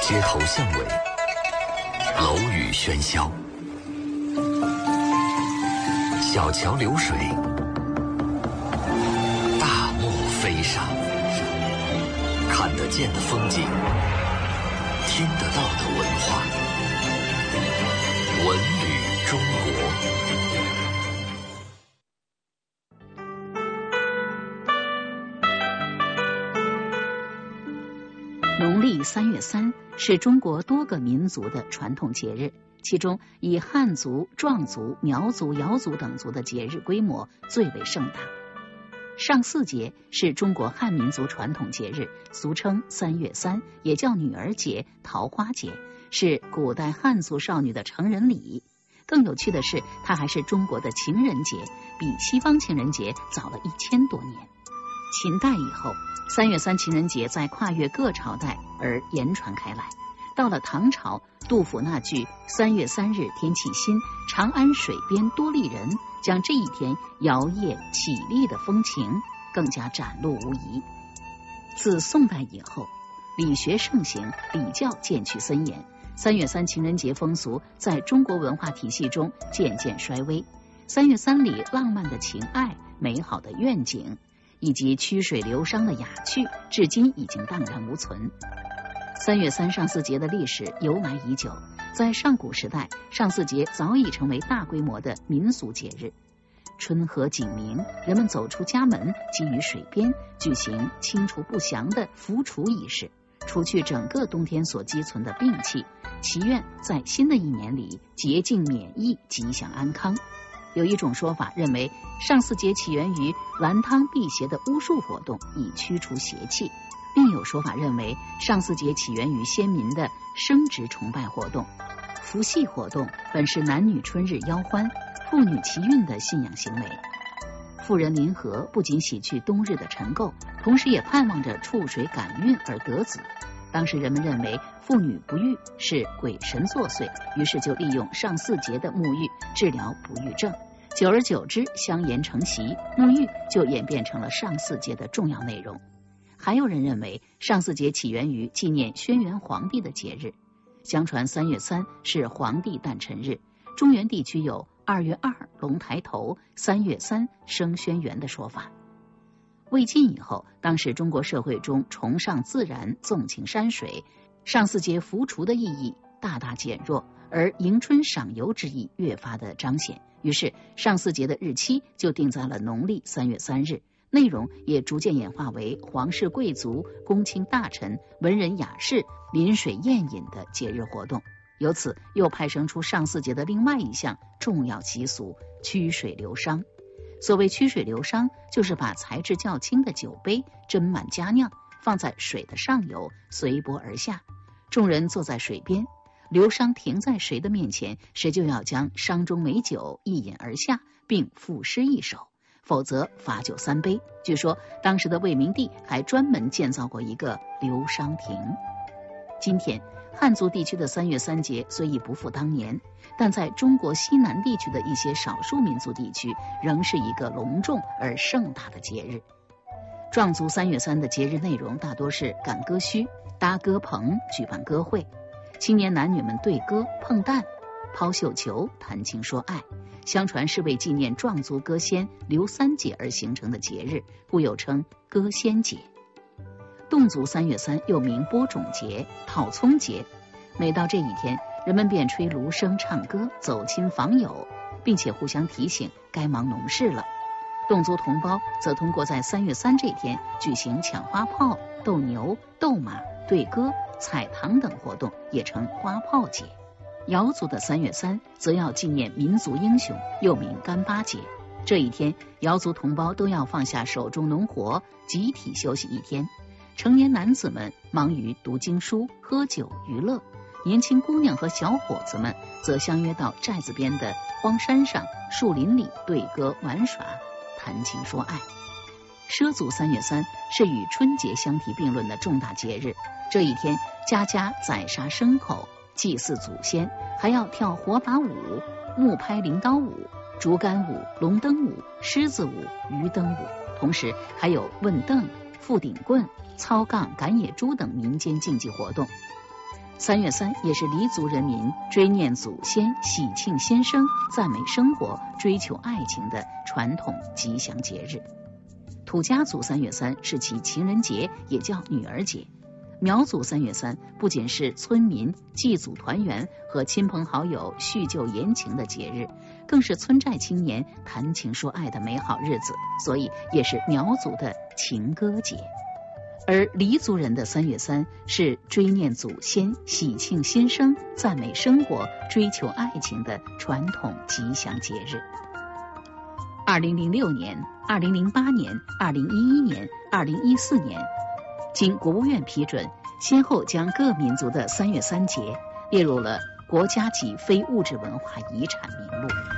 街头巷尾，楼宇喧嚣，小桥流水，大漠飞沙，看得见的风景，听得到的文化，文旅中国。 农历3月3是中国多个民族的传统节日，其中以汉族、壮族、苗族、瑶族等族的节日规模最为盛大。上巳节是中国汉民族传统节日，俗称3月3，也叫女儿节、桃花节，是古代汉族少女的成人礼。更有趣的是，它还是中国的情人节，比西方情人节早了1000多年。秦代以后，3月3情人节在跨越各朝代而延传开来。到了唐朝，杜甫那句3月3日天气新，长安水边多丽人，将这一天摇曳绮丽的风情更加展露无遗。自宋代以后，理学盛行，礼教渐趋森严，3月3情人节风俗在中国文化体系中渐渐衰微。3月3里浪漫的情爱、美好的愿景以及曲水流觞的雅趣，至今已经荡然无存。3月3上巳节的历史由来已久，在上古时代，上巳节早已成为大规模的民俗节日。春和景明，人们走出家门，基于水边举行清除不祥的伏除仪式，除去整个冬天所积存的病气，祈愿在新的一年里洁净免疫，吉祥安康。有一种说法认为，上巳节起源于蓝汤辟邪的巫术活动，以驱除邪气。另有说法认为，上巳节起源于先民的生殖崇拜活动。伏羲活动本是男女春日邀欢、妇女祈孕的信仰行为。妇人临河不仅洗去冬日的尘垢，同时也盼望着触水感孕而得子。当时人们认为妇女不育是鬼神作祟，于是就利用上巳节的沐浴治疗不育症。久而久之，相沿成习，沐浴就演变成了上巳节的重要内容。还有人认为，上巳节起源于纪念轩辕皇帝的节日。相传3月3是皇帝诞辰日，中原地区有2月2龙抬头，3月3生轩辕的说法。魏晋以后，当时中国社会中崇尚自然、纵情山水，上巳节伏除的意义大大减弱，而迎春赏游之意越发的彰显。于是上巳节的日期就定在了农历3月3日，内容也逐渐演化为皇室贵族、公卿大臣、文人雅士临水宴饮的节日活动。由此又派生出上巳节的另外一项重要习俗——曲水流觞。所谓曲水流觞，就是把材质较轻的酒杯斟满佳酿，放在水的上游，随波而下。众人坐在水边，流觞停在谁的面前，谁就要将觞中美酒一饮而下，并赋诗一首，否则罚酒3杯。据说当时的魏明帝还专门建造过一个流觞亭。今天汉族地区的3月3节虽已不复当年，但在中国西南地区的一些少数民族地区，仍是一个隆重而盛大的节日。壮族3月3的节日内容大多是赶歌墟、搭歌棚、举办歌会，青年男女们对歌、碰弹、抛绣球、谈情说爱。相传是为纪念壮族歌仙刘三姐而形成的节日，故又称歌仙节。侗族3月3又名播种节、讨葱节，每到这一天，人们便吹芦笙唱歌，走亲访友，并且互相提醒该忙农事了。侗族同胞则通过在3月3这天举行抢花炮、斗牛、斗马、对歌、采糖等活动，也称花炮节。瑶族的3月3则要纪念民族英雄，又名干巴节。这一天，瑶族同胞都要放下手中农活，集体休息一天。成年男子们忙于读经书、喝酒娱乐，年轻姑娘和小伙子们则相约到寨子边的荒山上、树林里对歌玩耍，谈情说爱。畲族3月3是与春节相提并论的重大节日，这一天家家宰杀牲口，祭祀祖先，还要跳火把舞、木拍镰刀舞、竹竿舞、龙灯舞、狮子舞、鱼灯舞，同时还有问凳、负顶棍、操杠、赶野猪等民间竞技活动。 3月3也是黎族人民追念祖先、喜庆先生、赞美生活、追求爱情的传统吉祥节日。土家族3月3是其情人节，也叫女儿节。苗族3月3不仅是村民祭祖团圆和亲朋好友叙旧言情的节日，更是村寨青年谈情说爱的美好日子，所以也是苗族的情歌节。而黎族人的3月3是追念祖先、喜庆新生、赞美生活、追求爱情的传统吉祥节日。2006年、2008年、2011年、2014年，经国务院批准，先后将各民族的3月3节列入了国家级非物质文化遗产名录。